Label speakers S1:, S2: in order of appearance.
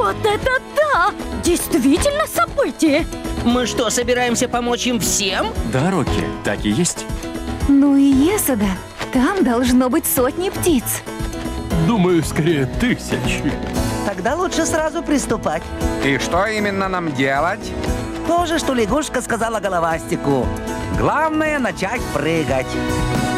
S1: Вот это да! Действительно событие!
S2: Мы что, собираемся помочь им всем?
S3: Да, Рокки, так и есть.
S4: Ну и Есада, там должно быть сотни птиц.
S5: Думаю, скорее 1000.
S6: Тогда лучше сразу приступать.
S7: И что именно нам делать?
S6: То же, что лягушка сказала головастику. Главное — начать прыгать.